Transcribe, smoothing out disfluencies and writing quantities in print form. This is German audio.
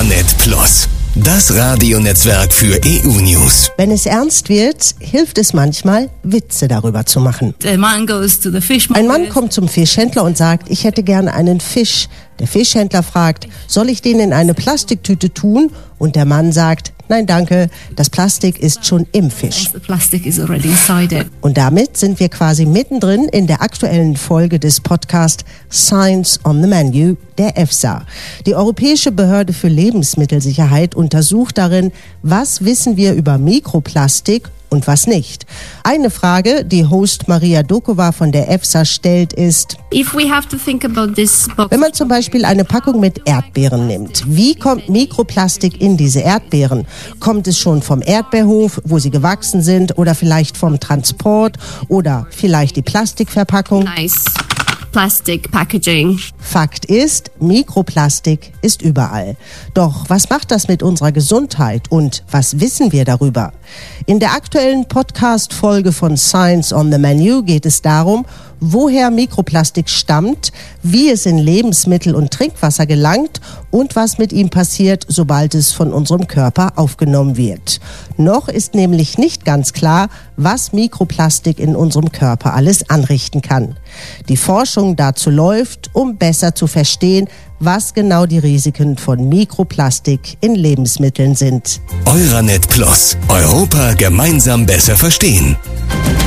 Euranet Plus, das Radionetzwerk für EU-News. Wenn es ernst wird, hilft es manchmal, Witze darüber zu machen. Ein Mann kommt zum Fischhändler und sagt, ich hätte gerne einen Fisch. Der Fischhändler fragt, soll ich den in eine Plastiktüte tun? Und der Mann sagt, nein, danke, das Plastik ist schon im Fisch. Und damit sind wir quasi mittendrin in der aktuellen Folge des Podcasts Science on the Menu der EFSA. Die Europäische Behörde für Lebensmittelsicherheit untersucht darin, was wissen wir über Mikroplastik und was nicht. Eine Frage, die Host Maria Dokova von der EFSA stellt, ist, wenn man zum Beispiel eine Packung mit Erdbeeren nimmt, wie kommt Mikroplastik in diese Erdbeeren? Kommt es schon vom Erdbeerhof, wo sie gewachsen sind, oder vielleicht vom Transport oder vielleicht die Plastikverpackung? Plastic packaging. Fakt ist, Mikroplastik ist überall. Doch was macht das mit unserer Gesundheit und was wissen wir darüber? In der aktuellen Podcast-Folge von Science on the Menu geht es darum, woher Mikroplastik stammt, wie es in Lebensmittel und Trinkwasser gelangt und was mit ihm passiert, sobald es von unserem Körper aufgenommen wird. Noch ist nämlich nicht ganz klar, was Mikroplastik in unserem Körper alles anrichten kann. Die Forschung dazu läuft, um besser zu verstehen, was genau die Risiken von Mikroplastik in Lebensmitteln sind. Euranet Plus, Europa gemeinsam besser verstehen.